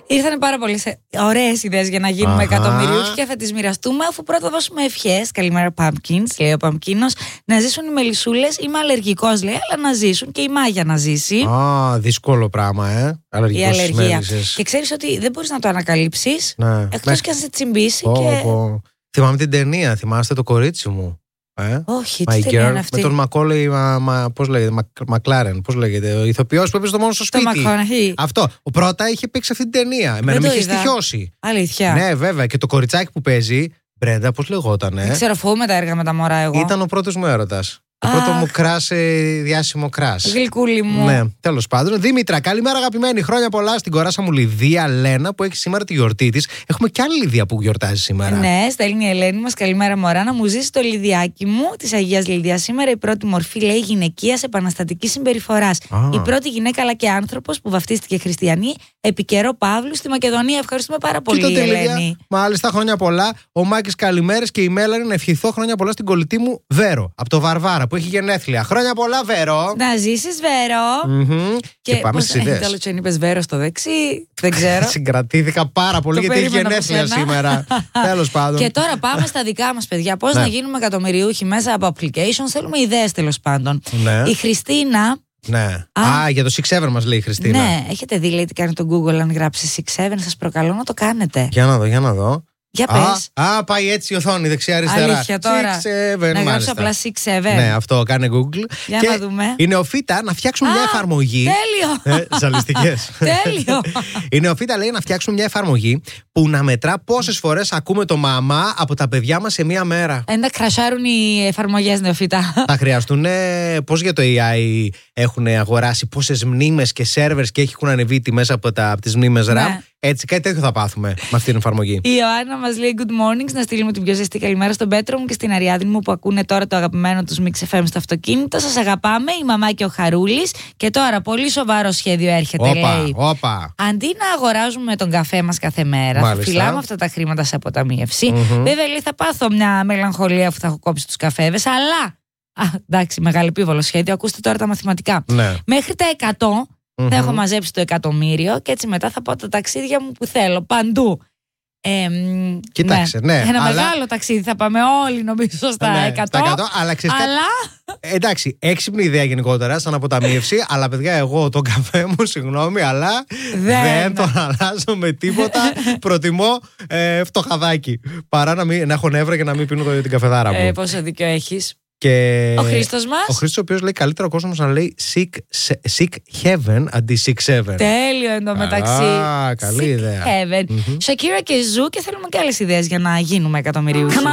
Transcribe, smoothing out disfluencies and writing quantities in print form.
Ήρθαν πάρα πολλές ωραίες ιδέες για να γίνουμε εκατομμυριούχοι και θα τις μοιραστούμε, αφού πρώτα δώσουμε ευχές. Καλημέρα, Pumpkins, λέει ο Παμπκίνος. Να ζήσουν οι μελισσούλες. Είμαι αλλεργικός, λέει, αλλά να ζήσουν και η Μάγια να ζήσει. Δύσκολο πράγμα, η αλλεργία. Και ξέρεις ότι δεν μπορείς να το ανακαλύψεις, εκτός και αν σε τσιμπήσει. Θυμάμαι την ταινία, θυμάστε το κορίτσι μου. Όχι, τι ταινία είναι αυτή? Με τον Μακόλεϊ, πώς λέγεται, Μακλάρεν, πώς λέγεται, ο ηθοποιός που έπαιζε το μόνο στο σπίτι. Αυτό. Ο πρώτα είχε παίξει αυτή την ταινία. Εμένα με είχε στοιχιώσει. Αλήθεια. Ναι, βέβαια. Και το κοριτσάκι που παίζει, Μπρέντα, πώς λεγότανε. Δεν ξέρω, φοβούμαι τα έργα με τα μωρά εγώ. Ήταν ο πρώτος μου έρωτας. Το πρώτο μου διάσημο κράς. Γλυκούλη μου. Ναι, τέλος πάντων. Δήμητρα, καλημέρα αγαπημένη. Χρόνια πολλά στην κοράσα μου Λιδία Λένα που έχει σήμερα τη γιορτή της. Έχουμε κι άλλη Λιδία που γιορτάζει σήμερα. Ναι, στέλνει η Ελένη μας. Καλημέρα, μωρά. Να μου ζήσει το Λιδιάκι μου της Αγίας Λιδίας. Σήμερα η πρώτη μορφή, λέει, γυναικείας επαναστατικής συμπεριφοράς. Η πρώτη γυναίκα αλλά και άνθρωπος που βαφτίστηκε χριστιανή επί καιρό Παύλου στη Μακεδονία. Ευχαριστούμε πάρα πολύ, Ελένη. Μάλιστα, χρόνια πολλά. Ο Μάκης καλημέρες και η Μέλανη να ευχηθώ χρόνια πολλά στην κολλητή μου Βέρο από το Βαρβάρα που έχει γενέθλια. Χρόνια πολλά, Βέρο. Να ζήσεις, Βέρο. Και πάμε στις ιδέες. Τέλος, αν είπες Βέρο στο δεξί, δεν ξέρω. Συγκρατήθηκα πάρα πολύ γιατί έχει γενέθλια σήμερα. Τέλος πάντων. Και τώρα πάμε στα δικά μας, παιδιά. Πώς να γίνουμε εκατομμυριούχοι μέσα από applications. Θέλουμε ιδέες, τέλος πάντων. Η Χριστίνα. Ναι. Για το 6-7 μας λέει η Χριστίνα. Ναι, έχετε δει, λέει, τι κάνει το Google αν γράψει 6-7. Σας προκαλώ να το κάνετε. Για να δω. Για πες. Πάει έτσι η οθόνη δεξιά-αριστερά. Αλήθεια τώρα. 6-7, να γράψω απλά 6-7. Ναι, αυτό κάνε Google. Για και να δούμε. Η Νεοφύτα να φτιάξουν μια εφαρμογή. Τέλειο! Ζαλιστικές. Τέλειο! Η Νεοφύτα λέει να φτιάξουν μια εφαρμογή που να μετρά πόσες φορές ακούμε το μαμά από τα παιδιά μας σε μία μέρα. Να κρασάρουν οι εφαρμογές, Νεοφύτα. Θα χρειαστούν. Πώς για το AI έχουν αγοράσει, πόσες μνήμες και σερβερς και έχουν ανεβεί μέσα από τις μνήμες RAM. Έτσι, κάτι τέτοιο θα πάθουμε με αυτή την εφαρμογή. Η Ιωάννα μας λέει good mornings, να στείλουμε την πιο ζεστή καλημέρα στον Πέτρο μου και στην Αριάδνη μου που ακούνε τώρα το αγαπημένο τους Mix FM στο αυτοκίνητο. Σας αγαπάμε, η μαμά και ο Χαρούλης. Και τώρα, πολύ σοβαρό σχέδιο έρχεται, λέει. Αντί να αγοράζουμε τον καφέ μας κάθε μέρα, θα φυλάμε αυτά τα χρήματα σε αποταμίευση. Βέβαια, λέει, θα πάθω μια μελαγχολία αφού θα έχω κόψει τους καφέδες, αλλά. Εντάξει, μεγάλο επίβολο σχέδιο. Ακούστε τώρα τα μαθηματικά. Μέχρι τα 100. Θα έχω μαζέψει το 1.000.000 και έτσι μετά θα πάω τα ταξίδια μου που θέλω παντού. Κοίταξε, ναι. Ένα μεγάλο ταξίδι θα πάμε όλοι, νομίζω, στα 100. Αλλά εντάξει, έξυπνη ιδέα γενικότερα, σαν αποταμίευση. Αλλά παιδιά, εγώ τον καφέ μου, συγγνώμη, αλλά δεν τον αλλάζω με τίποτα. Προτιμώ φτωχαδάκι. Παρά να έχω νεύρα και να μην πίνω την καφεδάρα μου. Πόσο δίκιο έχεις. Και ο Χρήστος μας. Ο Χρήστος, ο οποίος λέει καλύτερο ο κόσμος να λέει sick heaven αντί 6-7. Τέλειο εντωμεταξύ. Καλή ιδέα. Heaven. Shakira και Ζου, και θέλουμε και άλλες ιδέες για να γίνουμε εκατομμυρίους.